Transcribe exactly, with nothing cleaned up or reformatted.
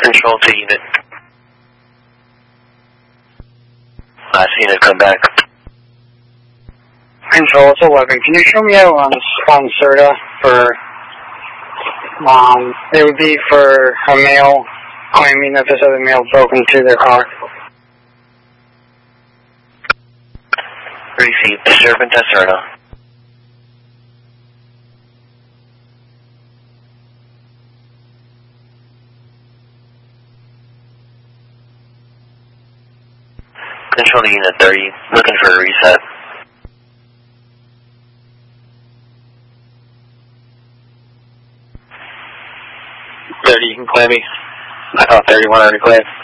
Control to unit. Last unit, come back. Control to eleven. Can you show me out on, on CERTA for, um, it would be for a male claiming that this other male broke into their car? Receive disturbance at CERTA. Control to unit thirty, looking for a reset. thirty, you can claim me. I thought thirty-one already claimed.